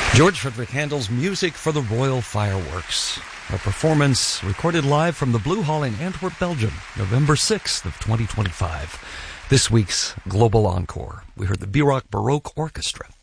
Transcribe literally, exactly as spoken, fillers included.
George Frederick Handel's Music for the Royal Fireworks, a performance recorded live from the Blue Hall in Antwerp, Belgium, November sixth of twenty twenty-five. This week's Global Encore, we heard the B-Rock Baroque Orchestra.